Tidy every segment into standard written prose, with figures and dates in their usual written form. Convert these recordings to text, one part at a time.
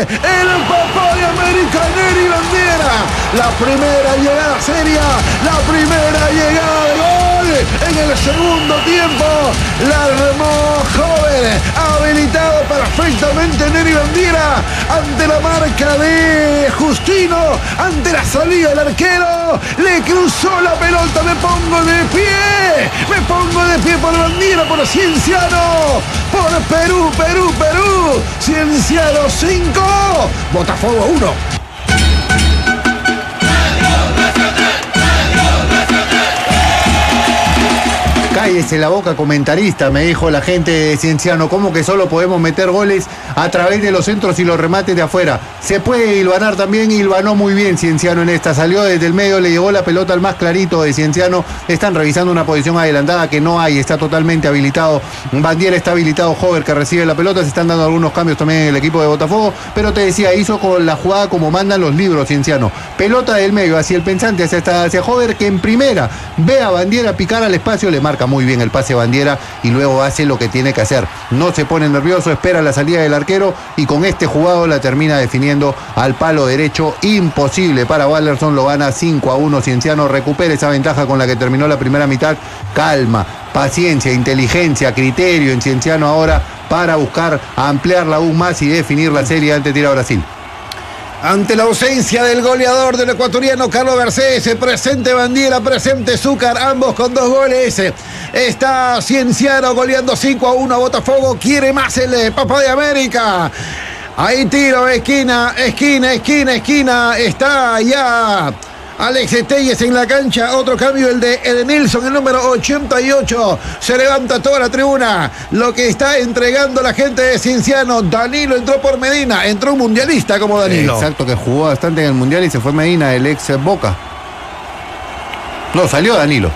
el papá de América, Neri Bandiera. La primera llegada seria, la primera llegada de gol en el segundo tiempo. La armó joven, habilitado perfectamente Neri Bandiera ante la marca de Justino, ante la salida del arquero. Le cruzó la pelota, me pongo de pie por Bandiera, por Cienciano, por Perú. Cienciano 5, Botafogo 1. Cállese la boca, comentarista, me dijo la gente de Cienciano. ¿Cómo que solo podemos meter goles a través de los centros y los remates de afuera? Se puede hilvanar también, hilvanó muy bien Cienciano en esta. Salió desde el medio, le llegó la pelota al más clarito de Cienciano. Están revisando una posición adelantada que no hay, está totalmente habilitado. Bandiera está habilitado, Hover que recibe la pelota. Se están dando algunos cambios también en el equipo de Botafogo, pero te decía, hizo con la jugada como mandan los libros Cienciano. Pelota del medio hacia el pensante, hacia Hover, que en primera ve a Bandiera picar al espacio, le marca muy bien el pase Bandiera y luego hace lo que tiene que hacer. No se pone nervioso, espera la salida del arquero y con este jugado la termina definiendo al palo derecho. Imposible para Wallerson, lo gana 5-1. Cienciano recupera esa ventaja con la que terminó la primera mitad. Calma, paciencia, inteligencia, criterio en Cienciano ahora para buscar ampliarla aún más y definir la serie antes de ir a Brasil. Ante la ausencia del goleador del ecuatoriano Carlos Garcés, presente Bandiera, presente Zúcar, ambos con 2 goles. Está Cienciano goleando 5-1 a Botafogo. Quiere más el papá de América. Ahí tiro, esquina. Está ya Alex Telles en la cancha. Otro cambio, el de Edenilson, el número 88. Se levanta toda la tribuna. Lo que está entregando la gente de Cienciano. Danilo entró por Medina. Entró un mundialista como Danilo. Exacto, que jugó bastante en el mundial y se fue Medina, el ex Boca. No, salió Danilo.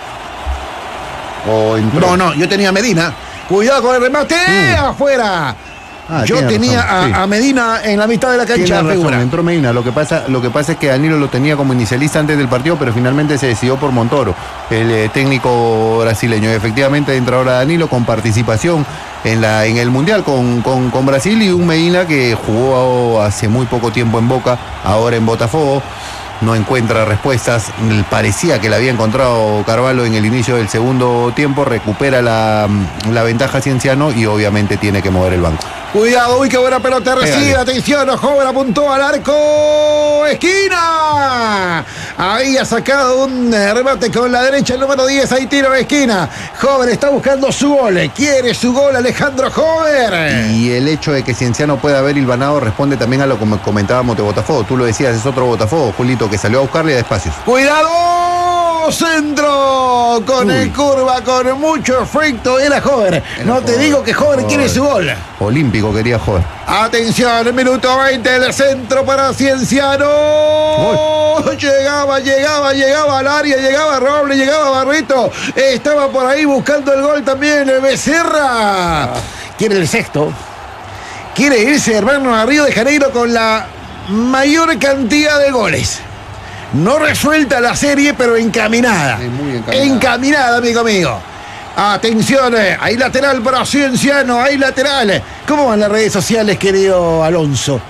No, yo tenía Medina. Cuidado con el remate. Afuera. Yo tenía a Medina en la mitad de la cancha. Entró Medina. Lo que pasa es que Danilo lo tenía como inicialista antes del partido, pero finalmente se decidió por Montoro, el técnico brasileño. Y efectivamente entra ahora Danilo con participación en el Mundial con Brasil, y un Medina que jugó hace muy poco tiempo en Boca, ahora en Botafogo. No encuentra respuestas, parecía que la había encontrado Carvalho en el inicio del segundo tiempo. Recupera la ventaja Cienciano y obviamente tiene que mover el banco. Cuidado, uy, qué buena pelota recibe, atención, joven apuntó al arco, esquina. Ahí ha sacado un remate con la derecha, el número 10, ahí tiro de esquina. Joven está buscando su gol, quiere su gol Alejandro Joven. Y el hecho de que Cienciano pueda haber hilvanado responde también a lo que comentábamos de Botafogo. Tú lo decías, es otro Botafogo, Julito, que salió a buscarle a espacios. ¡Cuidado! Centro con el curva, con mucho efecto. Era Joven. No te digo que Joven quiere su gol. Olímpico quería Joven. Atención, minuto 20, el centro para Cienciano. Llegaba al área, llegaba Robles, llegaba Barreto. Estaba por ahí buscando el gol también el Becerra. Quiere el sexto. Quiere irse, hermano, a Río de Janeiro con la mayor cantidad de goles. No resuelta la serie, pero encaminada. Sí, muy encaminada. Encaminada, amigo mío. Atención, hay lateral para Cienciano, hay lateral. ¿Cómo van las redes sociales, querido Alonso?